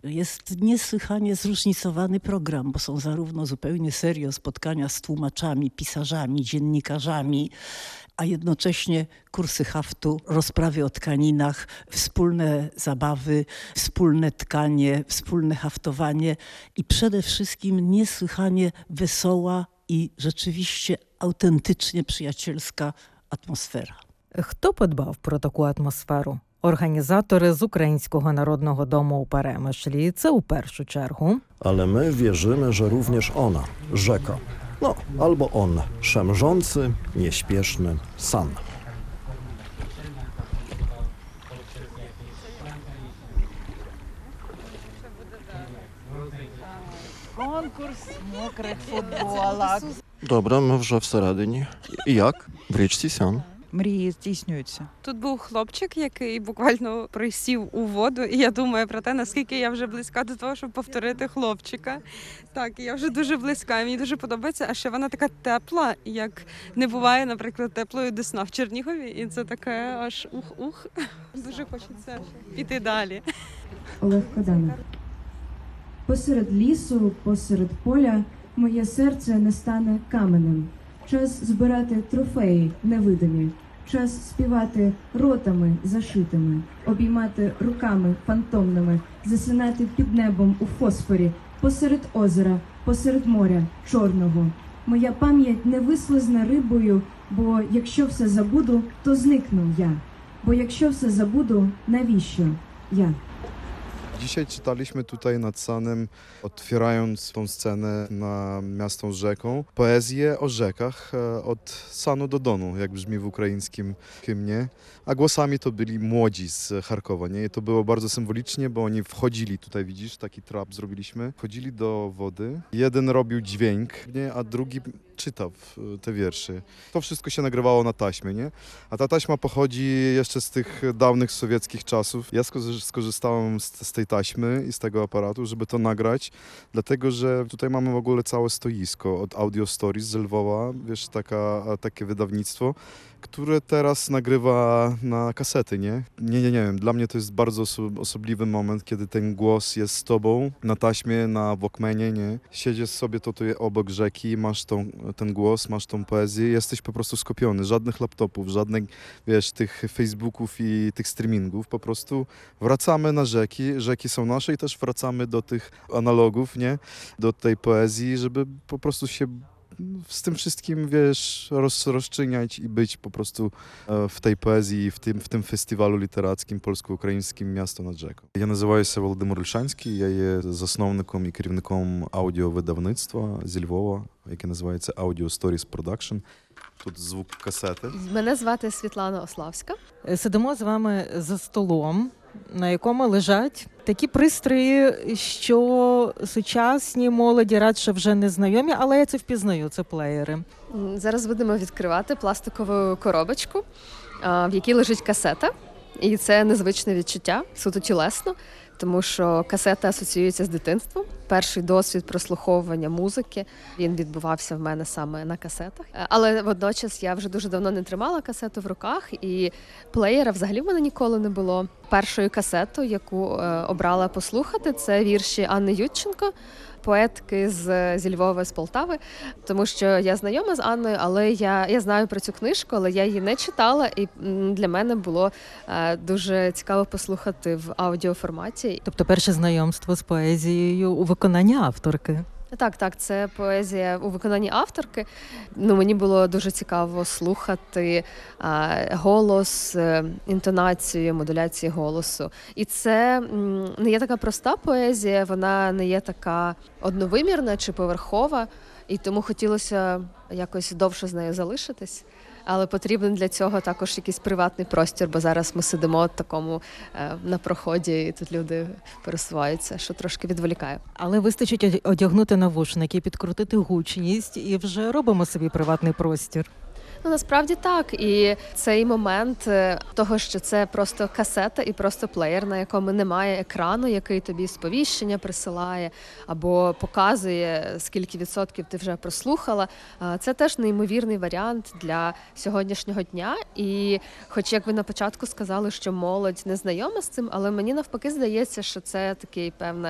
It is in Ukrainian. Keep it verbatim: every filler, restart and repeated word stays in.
Jest niesłychanie zróżnicowany program, bo są zarówno zupełnie serio spotkania z tłumaczami, pisarzami, dziennikarzami, a jednocześnie kursy haftu, rozprawy o tkaninach, wspólne zabawy, wspólne tkanie, wspólne haftowanie i przede wszystkim niesłychanie wesoła i rzeczywiście autentycznie przyjacielska atmosfera. Хто подбав про таку атмосферу? Організатори з Українського народного дому у Перемишлі – це у першу чергу. Ale my wierzymy, że również ona, rzeka, no albo on, szemrzący, nieśpieszny san. Конкурс мокрих футболок. Dobra, my вже всередині. І як? В річці Сян. Мрії здійснюються. Тут був хлопчик, який буквально присів у воду, і я думаю про те, наскільки я вже близька до того, щоб повторити хлопчика. Так, я вже дуже близька, і мені дуже подобається, а ще вона така тепла, як не буває, наприклад, теплої Десна в Чернігові, і це таке аж ух-ух. Дуже хочеться піти далі. Олег Коданов. Посеред лісу, посеред поля моє серце не стане каменем. Час збирати трофеї невидимі, час співати ротами зашитими, обіймати руками фантомними, засинати під небом у фосфорі, посеред озера, посеред моря чорного. Моя пам'ять не вислизне рибою, бо якщо все забуду, то зникну я. Бо якщо все забуду, навіщо я? Dzisiaj czytaliśmy tutaj nad Sanem, otwierając tą scenę na miasto z rzeką, poezję o rzekach od Sanu do Donu, jak brzmi w ukraińskim hymnie. A głosami to byli młodzi z Charkowa, nie? I to było bardzo symbolicznie, bo oni wchodzili, tutaj widzisz, taki trap zrobiliśmy, wchodzili do wody. Jeden robił dźwięk, nie? A drugi czytał te wiersze. To wszystko się nagrywało na taśmie, nie? A ta taśma pochodzi jeszcze z tych dawnych sowieckich czasów. Ja skorzystałem z, z tej taśmy i z tego aparatu, żeby to nagrać, dlatego że tutaj mamy w ogóle całe stoisko od Audio Stories z Lwowa, wiesz, taka, takie wydawnictwo, które teraz nagrywa na kasety, nie? Nie, nie, nie wiem, dla mnie to jest bardzo oso- osobliwy moment, kiedy ten głos jest z tobą na taśmie, na Walkmanie, nie? Siedzisz sobie tutaj obok rzeki, masz tą, ten głos, masz tą poezję, jesteś po prostu skupiony, żadnych laptopów, żadnych, wiesz, tych Facebooków i tych streamingów, po prostu wracamy na rzeki, rzeki są nasze i też wracamy do tych analogów, nie? Do tej poezji, żeby po prostu się z tym wszystkim, wiesz, roz, rozczyniać i być po prostu w tej poezji, w tym, в tym фестивалю літератським польсько-українським «Місто над Rzeką». Я називаюся Володимир Ольшанський, я є засновником і керівником аудіовидавництва зі Львова, яке називається Audio Stories Production. Тут звук касети. Мене звати Світлана Ославська. Сидимо з вами за столом, на якому лежать такі пристрої, що сучасні молоді радше вже не знайомі, але я це впізнаю, це плеєри. Зараз будемо відкривати пластикову коробочку, в якій лежить касета. І це незвичне відчуття, суто тілесно, тому що касета асоціюється з дитинством. Перший досвід прослуховування музики, він відбувався в мене саме на касетах. Але водночас я вже дуже давно не тримала касету в руках, і плеєра взагалі в мене ніколи не було. Першою касетою, яку обрала послухати, це вірші Анни Ютченко, поетки з, зі Львова, з Полтави, тому що я знайома з Анною, але я, я знаю про цю книжку, але я її не читала, і для мене було е, дуже цікаво послухати в аудіоформаті. Тобто перше знайомство з поезією у виконанні авторки. Так, так, це поезія у виконанні авторки. Ну, мені було дуже цікаво слухати а, голос, інтонацію, модуляцію голосу. І це м, не є така проста поезія, вона не є така одновимірна чи поверхова, і тому хотілося якось довше з нею залишитись. Але потрібен для цього також якийсь приватний простір, бо зараз ми сидимо в такому е, на проході, і тут люди пересуваються, що трошки відволікає. Але вистачить одягнути навушники, підкрутити гучність і вже робимо собі приватний простір. Ну, насправді так. І цей момент того, що це просто касета і просто плеєр, на якому немає екрану, який тобі сповіщення присилає або показує, скільки відсотків ти вже прослухала, це теж неймовірний варіант для сьогоднішнього дня. І хоч, як ви на початку сказали, що молодь не знайома з цим, але мені навпаки здається, що це такий певна